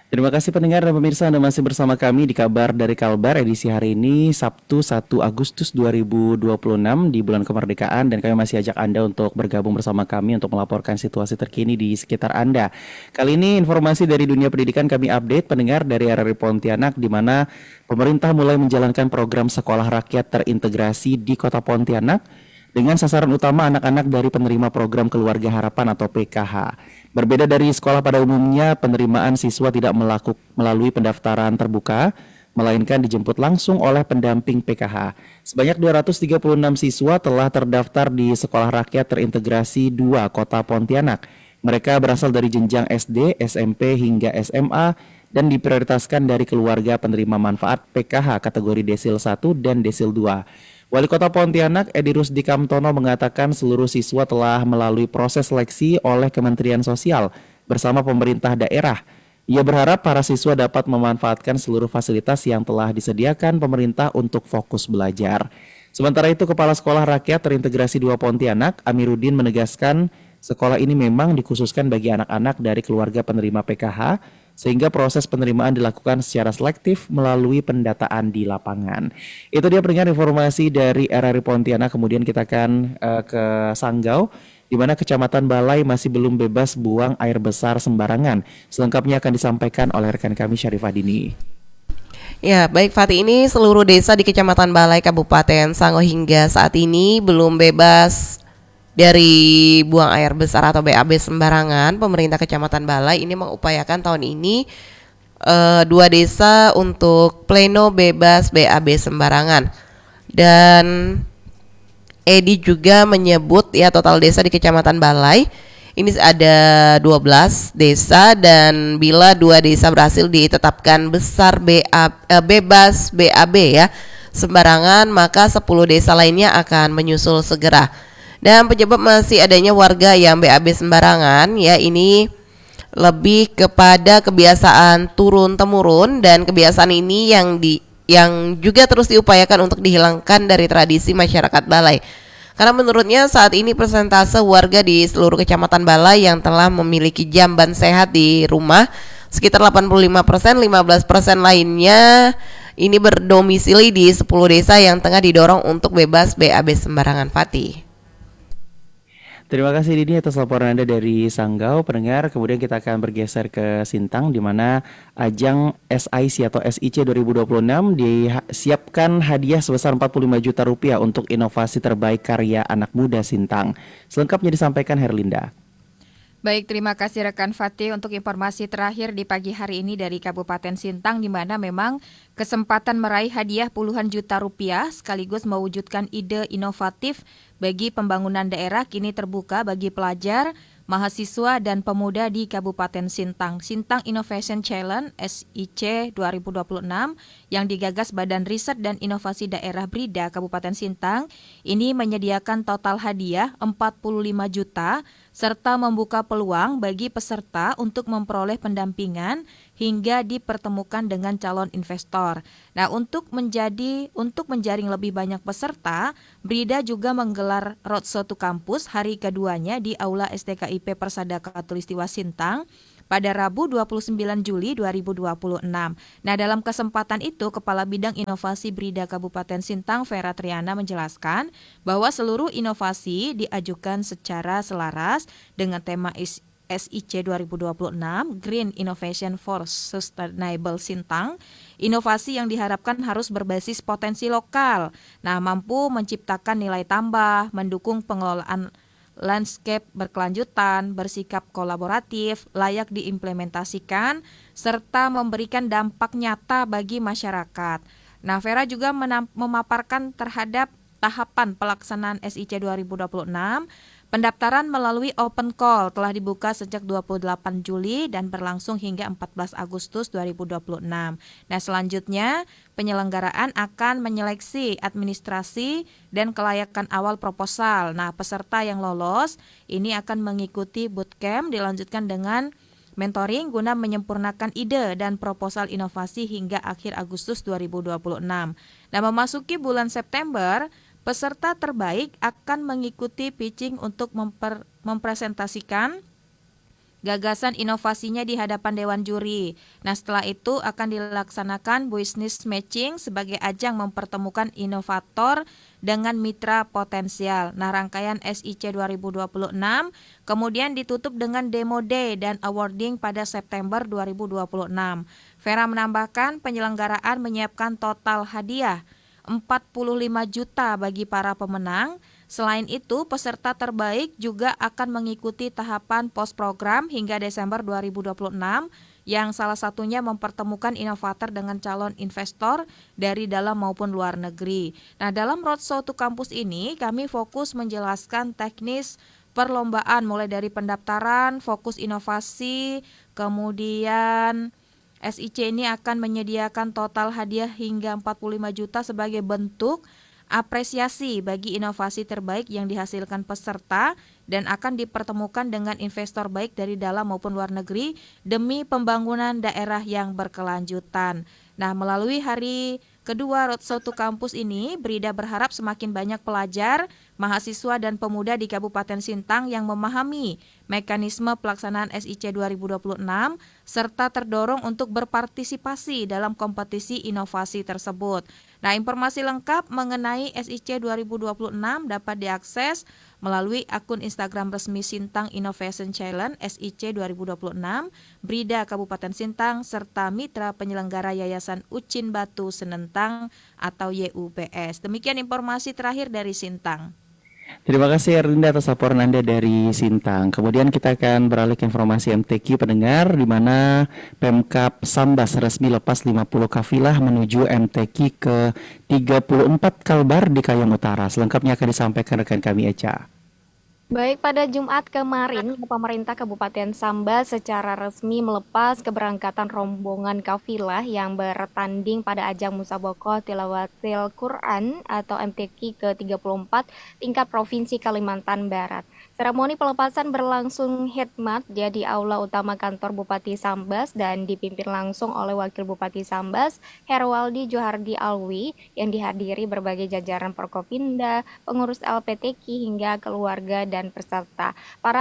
Terima kasih pendengar dan pemirsa Anda masih bersama kami di Kabar dari Kalbar edisi hari ini Sabtu 1 Agustus 2026 di bulan kemerdekaan dan kami masih ajak Anda untuk bergabung bersama kami untuk melaporkan situasi terkini di sekitar Anda. Kali ini informasi dari dunia pendidikan kami update pendengar dari RRI Pontianak di mana pemerintah mulai menjalankan program sekolah rakyat terintegrasi di Kota Pontianak dengan sasaran utama anak-anak dari penerima program Keluarga Harapan atau PKH. Berbeda dari sekolah pada umumnya, penerimaan siswa tidak melalui pendaftaran terbuka, melainkan dijemput langsung oleh pendamping PKH. Sebanyak 236 siswa telah terdaftar di Sekolah Rakyat Terintegrasi 2 Kota Pontianak. Mereka berasal dari jenjang SD, SMP hingga SMA dan diprioritaskan dari keluarga penerima manfaat PKH kategori Desil 1 dan Desil 2. Wali Kota Pontianak Edi Rusdi Kamtono mengatakan seluruh siswa telah melalui proses seleksi oleh Kementerian Sosial bersama pemerintah daerah. Ia berharap para siswa dapat memanfaatkan seluruh fasilitas yang telah disediakan pemerintah untuk fokus belajar. Sementara itu, Kepala Sekolah Rakyat Terintegrasi 2 Pontianak, Amiruddin menegaskan sekolah ini memang dikhususkan bagi anak-anak dari keluarga penerima PKH sehingga proses penerimaan dilakukan secara selektif melalui pendataan di lapangan. Itu dia pendengar informasi dari RRI Pontianak. Kemudian kita akan ke Sanggau, di mana Kecamatan Balai masih belum bebas buang air besar sembarangan. Selengkapnya akan disampaikan oleh rekan kami Syarifah Dini. Ya, baik Fatih, ini seluruh desa di Kecamatan Balai Kabupaten Sango hingga saat ini belum bebas dari buang air besar atau BAB sembarangan. Pemerintah Kecamatan Balai ini mengupayakan tahun ini dua desa untuk pleno bebas BAB sembarangan. Dan Edi juga menyebut ya total desa di Kecamatan Balai ini ada 12 desa dan bila dua desa berhasil ditetapkan bebas BAB ya sembarangan, maka 10 desa lainnya akan menyusul segera. Dan penyebab masih adanya warga yang BAB sembarangan ya ini lebih kepada kebiasaan turun temurun, dan kebiasaan ini yang juga terus diupayakan untuk dihilangkan dari tradisi masyarakat Balai. Karena menurutnya saat ini persentase warga di seluruh Kecamatan Balai yang telah memiliki jamban sehat di rumah sekitar 85%, 15% lainnya ini berdomisili di 10 desa yang tengah didorong untuk bebas BAB sembarangan, Fatih. Terima kasih Dini atas laporan Anda dari Sanggau, pendengar. Kemudian kita akan bergeser ke Sintang, di mana ajang SIC atau SIC 2026 disiapkan hadiah sebesar 45 juta rupiah untuk inovasi terbaik karya anak muda Sintang. Selengkapnya disampaikan Herlinda. Baik, terima kasih rekan Fatih untuk informasi terakhir di pagi hari ini dari Kabupaten Sintang, di mana memang kesempatan meraih hadiah puluhan juta rupiah sekaligus mewujudkan ide inovatif bagi pembangunan daerah kini terbuka bagi pelajar, mahasiswa dan pemuda di Kabupaten Sintang. Sintang Innovation Challenge SIC 2026 yang digagas Badan Riset dan Inovasi Daerah BRIDA Kabupaten Sintang ini menyediakan total hadiah 45 juta serta membuka peluang bagi peserta untuk memperoleh pendampingan hingga dipertemukan dengan calon investor. Nah, untuk menjaring lebih banyak peserta, BRIDA juga menggelar Roadshow to Campus hari keduanya di Aula STKIP Persada Katulistiwa Sintang pada Rabu 29 Juli 2026. Nah, dalam kesempatan itu, Kepala Bidang Inovasi BRIDA Kabupaten Sintang, Vera Triana menjelaskan bahwa seluruh inovasi diajukan secara selaras dengan tema SIC 2026 Green Innovation for Sustainable Sintang. Inovasi yang diharapkan harus berbasis potensi lokal. Nah, mampu menciptakan nilai tambah, mendukung pengelolaan landscape berkelanjutan, bersikap kolaboratif, layak diimplementasikan, serta memberikan dampak nyata bagi masyarakat. Nah, Vera juga memaparkan terhadap tahapan pelaksanaan SIC 2026. Pendaftaran melalui open call telah dibuka sejak 28 Juli dan berlangsung hingga 14 Agustus 2026. Nah, selanjutnya penyelenggaraan akan menyeleksi administrasi dan kelayakan awal proposal. Nah, peserta yang lolos ini akan mengikuti bootcamp dilanjutkan dengan mentoring guna menyempurnakan ide dan proposal inovasi hingga akhir Agustus 2026. Nah, memasuki bulan September, peserta terbaik akan mengikuti pitching untuk mempresentasikan gagasan inovasinya di hadapan Dewan Juri. Nah, setelah itu akan dilaksanakan business matching sebagai ajang mempertemukan inovator dengan mitra potensial. Nah, rangkaian SIC 2026 kemudian ditutup dengan demo day dan awarding pada September 2026. Vera menambahkan penyelenggaraan menyiapkan total hadiah 45 juta bagi para pemenang. Selain itu, peserta terbaik juga akan mengikuti tahapan post-program hingga Desember 2026 yang salah satunya mempertemukan inovator dengan calon investor dari dalam maupun luar negeri. Nah, dalam Roadshow to Campus ini kami fokus menjelaskan teknis perlombaan mulai dari pendaftaran, fokus inovasi, kemudian SIC ini akan menyediakan total hadiah hingga 45 juta sebagai bentuk apresiasi bagi inovasi terbaik yang dihasilkan peserta dan akan dipertemukan dengan investor baik dari dalam maupun luar negeri demi pembangunan daerah yang berkelanjutan. Nah, melalui hari kedua Roadshow to Campus ini, Brida berharap semakin banyak pelajar, mahasiswa dan pemuda di Kabupaten Sintang yang memahami mekanisme pelaksanaan SIC 2026 serta terdorong untuk berpartisipasi dalam kompetisi inovasi tersebut. Nah, informasi lengkap mengenai SIC 2026 dapat diakses melalui akun Instagram resmi Sintang Innovation Challenge SIC 2026, Brida Kabupaten Sintang, serta mitra penyelenggara Yayasan Ucin Batu Senentang atau YUBS. Demikian informasi terakhir dari Sintang. Terima kasih Erlinda atas laporan Anda dari Sintang. Kemudian kita akan beralih ke informasi MTQ pendengar, di mana Pemkab Sambas resmi lepas 50 kafilah menuju MTQ ke 34 Kalbar di Kayong Utara. Selengkapnya akan disampaikan rekan kami Eca. Baik, pada Jumat kemarin, pemerintah Kabupaten Sambas secara resmi melepas keberangkatan rombongan kafilah yang bertanding pada ajang Musabakoh Tilawatil Quran atau MTQ ke-34 tingkat Provinsi Kalimantan Barat. Seremoni pelepasan berlangsung khidmat di Aula Utama Kantor Bupati Sambas dan dipimpin langsung oleh Wakil Bupati Sambas, Herwaldi Johardi Alwi, yang dihadiri berbagai jajaran Forkopimda, pengurus LPTQ hingga keluarga dan peserta.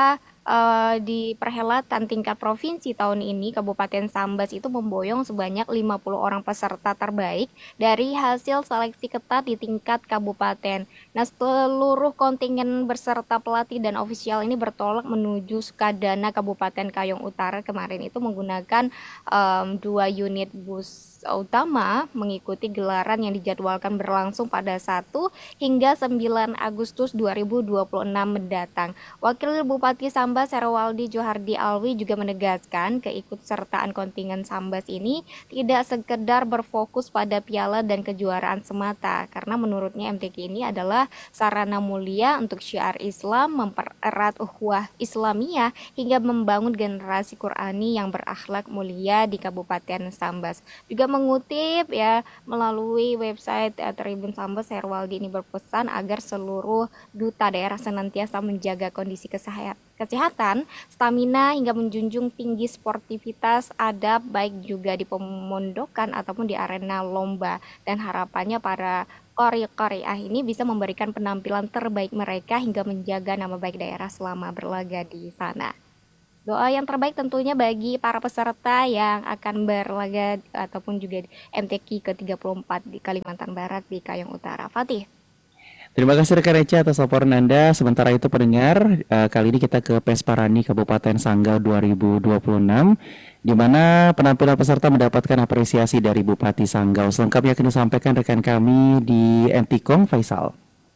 Di perhelatan tingkat provinsi tahun ini, Kabupaten Sambas itu memboyong sebanyak 50 orang peserta terbaik dari hasil seleksi ketat di tingkat kabupaten. Nah, seluruh kontingen beserta pelatih dan ofisial ini bertolak menuju Sukadana Kabupaten Kayong Utara kemarin itu menggunakan 2 unit bus utama mengikuti gelaran yang dijadwalkan berlangsung pada 1 hingga 9 Agustus 2026 mendatang. Wakil Bupati Sambas Herwaldi Johardi Alwi juga menegaskan keikutsertaan kontingen Sambas ini tidak sekedar berfokus pada piala dan kejuaraan semata, karena menurutnya MTQ ini adalah sarana mulia untuk syiar Islam, mempererat ukhuwah Islamiyah hingga membangun generasi Qurani yang berakhlak mulia di Kabupaten Sambas. Juga mengutip melalui website Tribun Sambas, Herwaldi ini berpesan agar seluruh duta daerah senantiasa menjaga kondisi kesehatan, stamina hingga menjunjung tinggi sportivitas, adab baik juga di pemondokan ataupun di arena lomba, dan harapannya para qori-qoriah ini bisa memberikan penampilan terbaik mereka hingga menjaga nama baik daerah selama berlaga di sana. Doa yang terbaik tentunya bagi para peserta yang akan berlaga ataupun juga di MTQ ke-34 di Kalimantan Barat di Kayong Utara. Fatih. Terima kasih rekan Eca atas laporan Anda. Sementara itu pendengar, kali ini kita ke Pesparani Kabupaten Sanggau 2026, di mana penampilan peserta mendapatkan apresiasi dari Bupati Sanggau. Selengkapnya akan disampaikan rekan kami di Entikong, Faisal.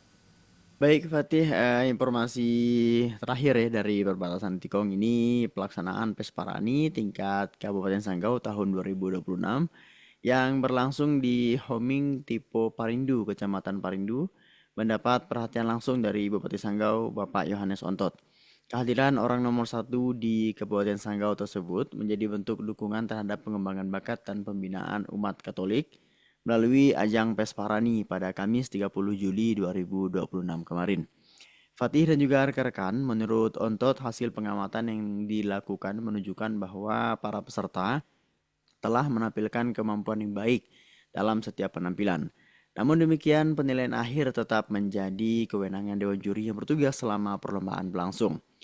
Baik Fatih, informasi terakhir dari perbatasan Tikong ini pelaksanaan Pesparani tingkat Kabupaten Sanggau tahun 2026 yang berlangsung di Homing Tipo Parindu, Kecamatan Parindu, mendapat perhatian langsung dari Bupati Sanggau, Bapak Yohanes Ontot. Kehadiran orang nomor 1 di Kabupaten Sanggau tersebut menjadi bentuk dukungan terhadap pengembangan bakat dan pembinaan umat Katolik melalui ajang Pesparani pada Kamis 30 Juli 2026 kemarin. Fatih dan juga rekan-rekan, menurut Ontot, hasil pengamatan yang dilakukan menunjukkan bahwa para peserta telah menampilkan kemampuan yang baik dalam setiap penampilan. Namun demikian, penilaian akhir tetap menjadi kewenangan Dewan Juri yang bertugas selama perlombaan berlangsung.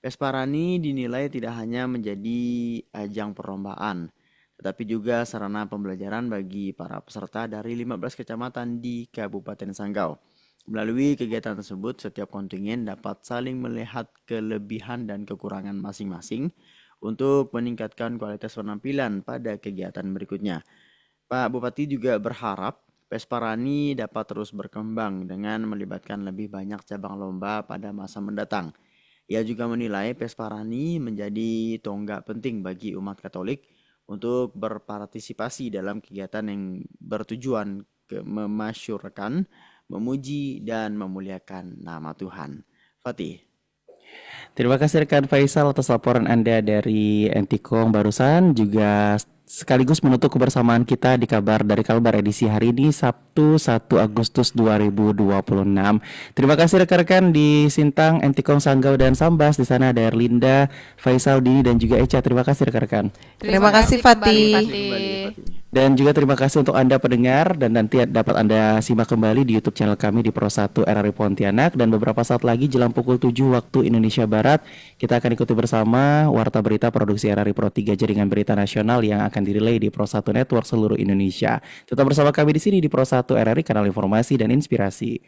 Pesparani dinilai tidak hanya menjadi ajang perlombaan, tetapi juga sarana pembelajaran bagi para peserta dari 15 kecamatan di Kabupaten Sanggau. Melalui kegiatan tersebut, setiap kontingen dapat saling melihat kelebihan dan kekurangan masing-masing untuk meningkatkan kualitas penampilan pada kegiatan berikutnya. Pak Bupati juga berharap Pesparani dapat terus berkembang dengan melibatkan lebih banyak cabang lomba pada masa mendatang. Ia juga menilai Pesparani menjadi tonggak penting bagi umat Katolik untuk berpartisipasi dalam kegiatan yang bertujuan memasyurkan, memuji, dan memuliakan nama Tuhan. Fatih. Terima kasih rekan Faisal atas laporan Anda dari Entikong barusan, juga sekaligus menutup kebersamaan kita di kabar dari Kalbar edisi hari ini Sabtu 1 Agustus 2026. Terima kasih rekan-rekan di Sintang, Entikong, Sanggau, dan Sambas. Di sana ada Erlinda, Faisal, Dini, dan juga Echa. Terima kasih rekan-rekan. Terima kasih, kembali, Fatih. Dan juga terima kasih untuk Anda pendengar, dan nanti dapat Anda simak kembali di YouTube channel kami di Pro 1 RRI Pontianak. Dan beberapa saat lagi jelang pukul 7 waktu Indonesia Barat, kita akan ikuti bersama Warta Berita Produksi RRI Pro 3 Jaringan Berita Nasional yang akan direlay di Pro 1 Network seluruh Indonesia. Tetap bersama kami di sini di Pro 1 RRI, kanal informasi dan inspirasi.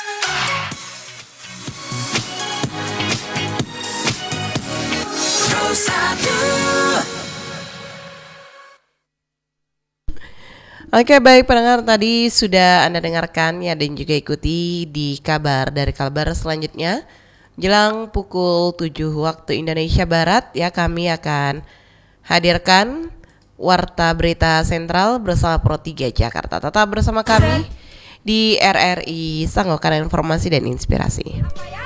Pro 1. Oke, baik pendengar, tadi sudah Anda dengarkan ya dan juga ikuti di kabar dari Kalbar selanjutnya. Jelang pukul 7 waktu Indonesia Barat ya, kami akan hadirkan Warta Berita Sentral bersama Pro 3 Jakarta. Tetap bersama kami di RRI Sanggau, kanal informasi dan inspirasi.